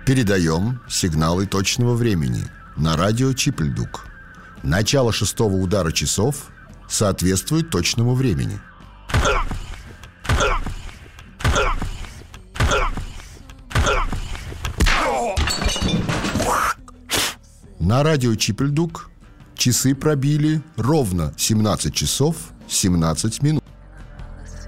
Передаем сигналы точного времени на радио Чипельдук. Начало 6-го удара часов соответствует точному времени. На радио Чипельдук часы пробили ровно 17 часов 17 минут.